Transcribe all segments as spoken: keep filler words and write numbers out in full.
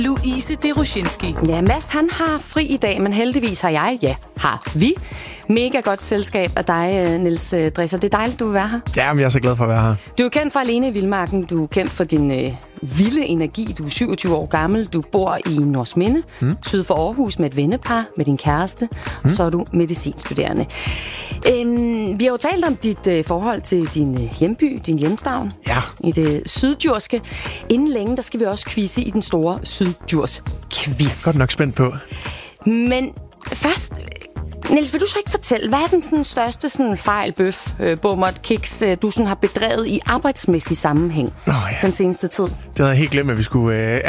Louise Deroshinski. Ja, Mads han har fri i dag, men heldigvis har jeg, ja, har vi, mega godt selskab af dig, Niels Dresser. Det er dejligt, du vil være her. Ja, men jeg er så glad for at være her. Du er kendt for Alene i Vildmarken. Du er kendt for din øh, vilde energi. Du er syvogtyve år gammel. Du bor i Nordsminde, mm. syd for Aarhus, med et vennepar, med din kæreste. Mm. Og så er du medicinstuderende. Øhm, vi har jo talt om dit øh, forhold til din øh, hjemby, din hjemstavn. Ja. I det syddjurske. Inden længe, der skal vi også quizze i den store syddjurs-quiz. Godt nok spændt på. Men først... Niels, vil du så ikke fortælle, hvad er den sådan, største sådan, fejl, bøf, øh, bummert, kiks, øh, du sådan, har bedrevet i arbejdsmæssig sammenhæng Nå, ja. den seneste tid? Det havde jeg helt glemt, at vi skulle... Øh...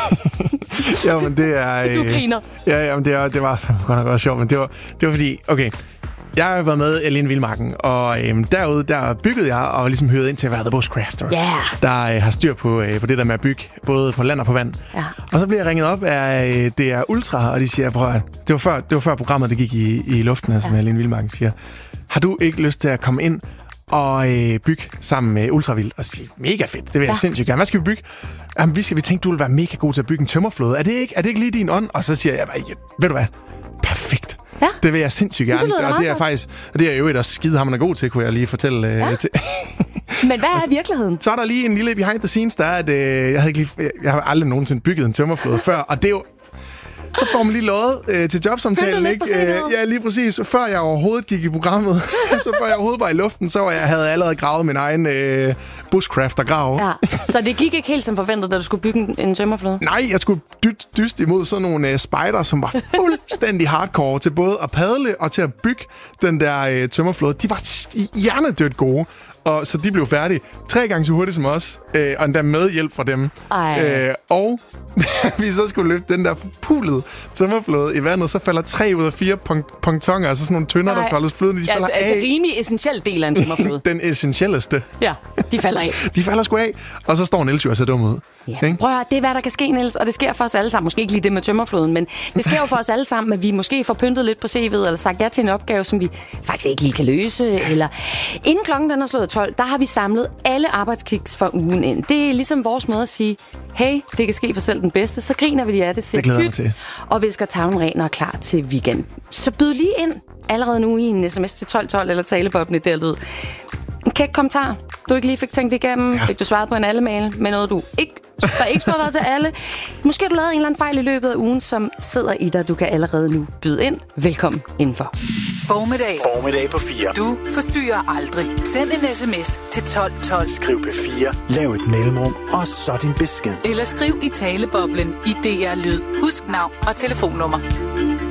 ja, men det er... Øh... Du griner. Ja, ja, men det, er, det var godt nok også sjovt, men det var, det var fordi... Okay, jeg har været med i Alene i Vildmarken, og øhm, derude, der byggede jeg og ligesom hyret ind til at være the bushcrafter. Yeah. Der øh, har styr på, øh, på det der med at bygge, både på land og på vand. Ja. Og så bliver jeg ringet op af øh, det er Ultra, og de siger, prøv at, det var før, det var før programmet, det gik i, i luften, altså ja. med Alene i Vildmarken, siger, har du ikke lyst til at komme ind og øh, bygge sammen med Ultravild? Og sige, mega fedt, det vil jeg ja. sindssygt gerne. Hvad skal vi bygge? Jamen, vi skal vi tænke, du vil være mega god til at bygge en tømmerflåde. Er det ikke, er det ikke lige din ånd? Og så siger jeg, ved du hvad, perfekt. Ja. Det vil jeg sindssygt gerne. Det og det er faktisk, og det er jo et også skidehammerende god til, kunne jeg lige fortælle ja. til. Men hvad er virkeligheden? Så er der lige en lille behind the scenes, der er, at øh, jeg, havde ikke lige, jeg har aldrig nogensinde bygget en tømmerflåde før, og det er jo... Så får man lige lovet øh, til jobsamtalen, ikke? Øh, ja, lige præcis. Før jeg overhovedet gik i programmet, så før jeg overhovedet var i luften, så var jeg, havde jeg allerede gravet min egen øh, bushcrafter-grav. Ja. Så det gik ikke helt som forventet, da du skulle bygge en, en tømmerflåde? Nej, jeg skulle dyt, dyst imod sådan nogle øh, spider, som var fuldstændig hardcore til både at padle og til at bygge den der øh, tømmerflåde. De var hjernedødt gode. Og så de blev færdige tre gange så hurtigt som os, øh, og endda med hjælp fra dem. Øh, og vi så skulle løfte den der pulede tømmerflåde i vandet, så falder tre ud af fire pon- pontonger, altså sådan nogle tønder, Ej. der falder flydende, de ja, falder altså, af. Altså rimelig essentiel del af en tømmerflåde. Den essentielleste. Ja, de falder af. De falder sgu af, og så står Niels jo og ser dum ud. Ja. Prøv at høre, det er hvad der kan ske, Niels, og det sker for os alle sammen. Måske ikke lige det med tømmerflåden, men det sker jo for os alle sammen, at vi måske får pyntet lidt på C V'et, eller sagt ja til en opgave, som vi faktisk ikke lige kan løse. Eller inden klokken den er slået tolv, der har vi samlet alle arbejdskiks for ugen ind. Det er ligesom vores måde at sige, hey, det kan ske for selv den bedste, så griner vi lige af det til hyt, og visker tavlen ren og er klar til weekend. Så byd lige ind allerede nu i en sms til tolv tolv eller talebobne derled. En kæk kommentar, du ikke lige fik tænkt igennem, ja. fik du svaret på en alle-mail med noget, du ikke, der ikke skulle have været til alle. Måske har du lavet en eller anden fejl i løbet af ugen, som sidder i dig. Du kan allerede nu byde ind. Velkommen indenfor. Formiddag. Formiddag på fire. Du forstyrrer aldrig. Send en sms til tolv tolv. Skriv P fire, lav et mellemrum, og så din besked. Eller skriv i taleboblen i D R Lyd. Husk navn og telefonnummer.